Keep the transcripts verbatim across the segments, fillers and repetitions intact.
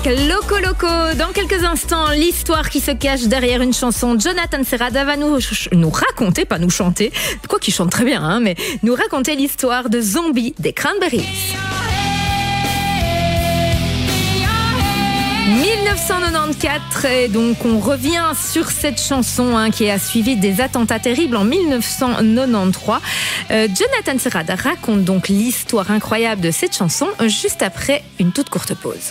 avec Loco Loco. Dans quelques instants, l'histoire qui se cache derrière une chanson. Jonathan Serrada va nous, nous raconter, pas nous chanter, quoi qu'il chante très bien, hein, mais nous raconter l'histoire de Zombie des Cranberries. dix-neuf cent quatre-vingt-quatorze, et donc on revient sur cette chanson hein, qui a suivi des attentats terribles en dix-neuf cent quatre-vingt-treize. Euh, Jonathan Serrada raconte donc l'histoire incroyable de cette chanson juste après une toute courte pause.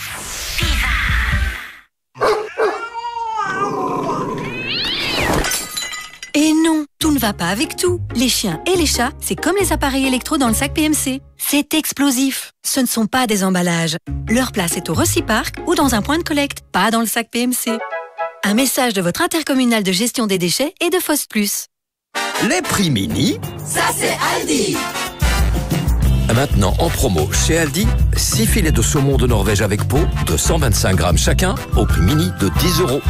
Et non, tout ne va pas avec tout. Les chiens et les chats, c'est comme les appareils électro dans le sac P M C. C'est explosif. Ce ne sont pas des emballages. Leur place est au Reciparc ou dans un point de collecte, pas dans le sac P M C. Un message de votre intercommunal de gestion des déchets et de Foss Plus. Les prix mini, ça c'est Aldi. Maintenant en promo chez Aldi, six filets de saumon de Norvège avec peau de cent vingt-cinq grammes chacun au prix mini de dix euros.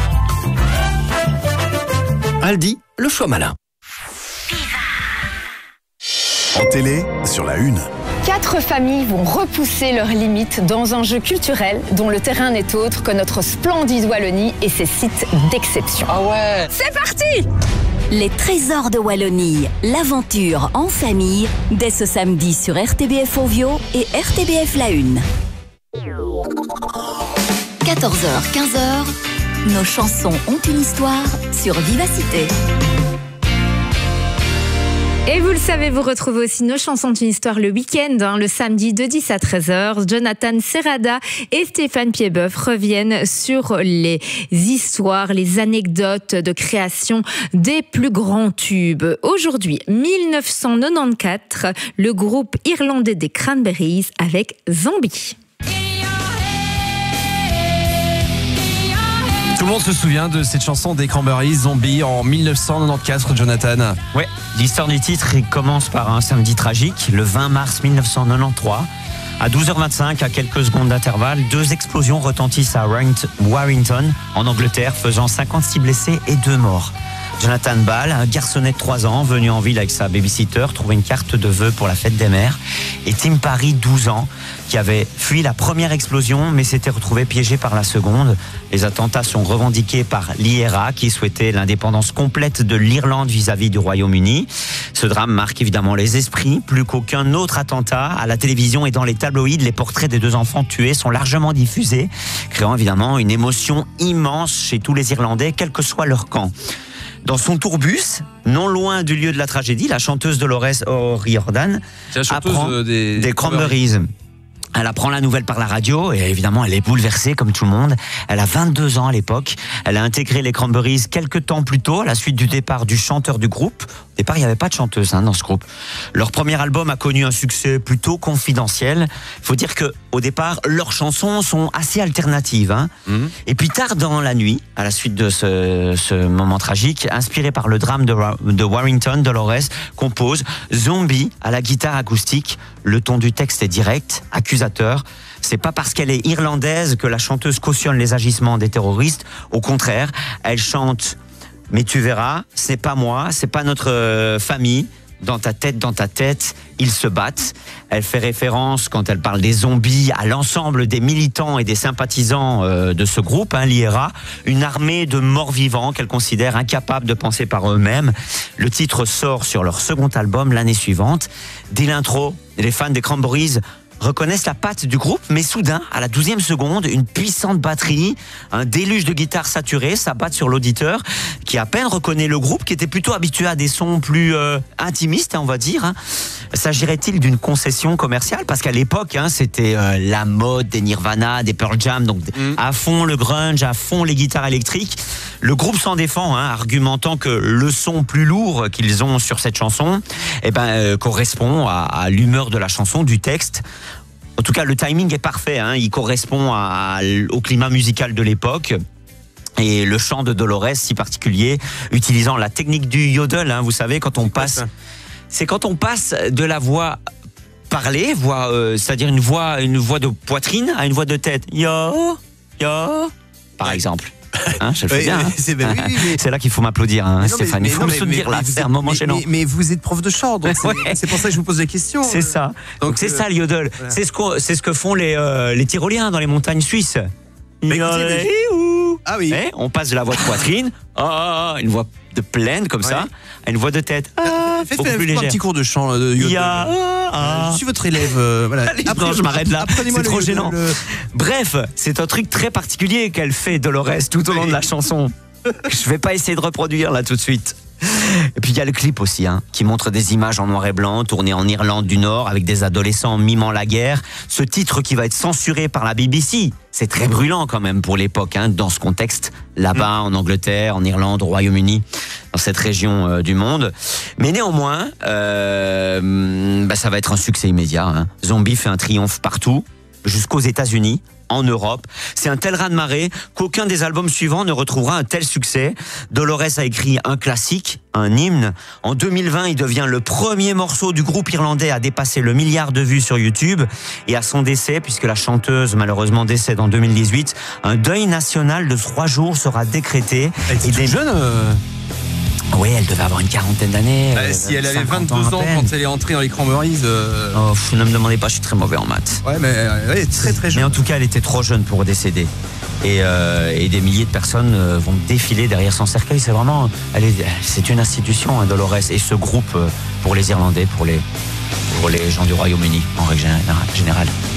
Aldi, le choix malin. En télé, sur la une. Quatre familles vont repousser leurs limites dans un jeu culturel dont le terrain n'est autre que notre splendide Wallonie et ses sites d'exception. Ah ouais. C'est parti! Les trésors de Wallonie, l'aventure en famille, dès ce samedi sur R T B F Ovio et R T B F La Une. quatorze heures, quinze heures, nos chansons ont une histoire sur Vivacité. Et vous le savez, vous retrouvez aussi nos chansons d'une histoire le week-end, hein, le samedi de dix à treize heures. Jonathan Serrada et Stéphane Piedboeuf reviennent sur les histoires, les anecdotes de création des plus grands tubes. Aujourd'hui, dix-neuf cent quatre-vingt-quatorze, le groupe irlandais des Cranberries avec Zombie. Tout le monde se souvient de cette chanson des Cranberries, Zombie, en dix-neuf cent quatre-vingt-quatorze, Jonathan. Ouais, l'histoire du titre commence par un samedi tragique, le vingt mars dix-neuf cent quatre-vingt-treize. À douze heures vingt-cinq, à quelques secondes d'intervalle, deux explosions retentissent à Warrington, en Angleterre, faisant cinquante-six blessés et deux morts. Jonathan Ball, un garçonnet de trois ans, venu en ville avec sa babysitter, trouve une carte de vœux pour la fête des mères. Et Tim Parry, douze ans, qui avait fui la première explosion, mais s'était retrouvé piégé par la seconde. Les attentats sont revendiqués par l'I R A, qui souhaitait l'indépendance complète de l'Irlande vis-à-vis du Royaume-Uni. Ce drame marque évidemment les esprits, plus qu'aucun autre attentat. À la télévision et dans les tabloïds, les portraits des deux enfants tués sont largement diffusés, créant évidemment une émotion immense chez tous les Irlandais, quel que soit leur camp. Dans son tourbus, non loin du lieu de la tragédie, la chanteuse Dolores O'Riordan apprend des, des Cranberries. Elle apprend la nouvelle par la radio et évidemment elle est bouleversée comme tout le monde. Elle a vingt-deux ans à l'époque. Elle a intégré les Cranberries quelques temps plus tôt à la suite du départ du chanteur du groupe. Au départ, il n'y avait pas de chanteuse hein, dans ce groupe. Leur premier album a connu un succès plutôt confidentiel. Il faut dire qu'au départ, leurs chansons sont assez alternatives. Hein. Mmh. Et puis tard dans la nuit, à la suite de ce, ce moment tragique, inspiré par le drame de, de Warrington, Dolores compose Zombie à la guitare acoustique. Le ton du texte est direct, accusateur. C'est pas parce qu'elle est irlandaise que la chanteuse cautionne les agissements des terroristes. Au contraire, elle chante « Mais tu verras, c'est pas moi, c'est pas notre euh, famille. Dans ta tête, dans ta tête, ils se battent. » Elle fait référence, quand elle parle des zombies, à l'ensemble des militants et des sympathisants euh, de ce groupe, hein, l'I R A, une armée de morts-vivants qu'elle considère incapables de penser par eux-mêmes. Le titre sort sur leur second album l'année suivante. Dès l'intro, les fans des Cranberries reconnaissent la patte du groupe, mais soudain, à la douzième seconde, une puissante batterie, un déluge de guitares saturées s'abattent sur l'auditeur, qui à peine reconnaît le groupe, qui était plutôt habitué à des sons plus euh, intimistes, hein, on va dire. Hein. S'agirait-il d'une concession commerciale? Parce qu'à l'époque, hein, c'était euh, la mode des Nirvana, des Pearl Jam, donc mmh. à fond le grunge, à fond les guitares électriques. Le groupe s'en défend, hein, argumentant que le son plus lourd qu'ils ont sur cette chanson eh ben, euh, correspond à, à l'humeur de la chanson, du texte. En tout cas, le timing est parfait, hein, il correspond à, au climat musical de l'époque. Et le chant de Dolores, si particulier, utilisant la technique du yodel, hein, vous savez, quand on passe... C'est quand on passe de la voix parlée, voix, euh, c'est-à-dire une voix, une voix de poitrine, à une voix de tête. Yo, yo, par ouais. exemple. Hein, je le fais oui, bien. Hein. C'est, ben, oui, oui, c'est là qu'il faut m'applaudir, hein, Stéphane. Il faut me soutenir là. C'est un moment mais, gênant. Mais, mais vous êtes prof de chant, donc c'est, ouais. c'est pour ça que je vous pose des questions. C'est ça. Donc, donc c'est euh, ça le yodel. Voilà. C'est ce que c'est ce que font les euh, les tyroliens dans les montagnes suisses. Bah, écoutez, où Ah oui. Eh, on passe de la voix de poitrine, ah, une voix de plaine comme ça, Ouais. à une voix de tête. Ah, Faites beaucoup faites plus un légère. petit cours de chant. De Il y yodel. a. Euh, Ah, Je suis votre élève. euh, voilà. Allez, non, je m'arrête là. apprenez-moi C'est le trop yodel, gênant. le- Bref, c'est un truc très particulier qu'elle fait Dolores tout au long de la chanson. Je vais pas essayer de reproduire là tout de suite. Et puis il y a le clip aussi, hein, qui montre des images en noir et blanc, tournées en Irlande du Nord avec des adolescents mimant la guerre. Ce titre qui va être censuré par la B B C, c'est très brûlant quand même pour l'époque, hein, dans ce contexte, là-bas en Angleterre, en Irlande, au Royaume-Uni, dans cette région euh, du monde. Mais néanmoins, euh, bah, ça va être un succès immédiat. Hein. Zombie fait un triomphe partout, jusqu'aux États-Unis. En Europe. C'est un tel raz-de-marée qu'aucun des albums suivants ne retrouvera un tel succès. Dolores a écrit un classique, un hymne. En deux mille vingt, il devient le premier morceau du groupe irlandais à dépasser le milliard de vues sur YouTube. Et à son décès, puisque la chanteuse malheureusement décède en deux mille dix-huit, un deuil national de trois jours sera décrété. Elle était Et toute des- jeune. euh, Oui, elle devait avoir une quarantaine d'années. bah, euh, si elle avait cinquante vingt-deux à ans peine. quand elle est entrée dans les Cranberries. euh, Oh, pff, ne me demandez pas, je suis très mauvais en maths. Ouais, mais euh, elle est très très Mais jeune. en tout cas, elle était trop jeune pour décéder. Et, euh, et des milliers de personnes euh, vont défiler derrière son cercueil. C'est vraiment, elle est, c'est une institution, hein, Dolores. Et ce groupe, euh, pour les Irlandais, pour les, pour les gens du Royaume-Uni, en règle générale.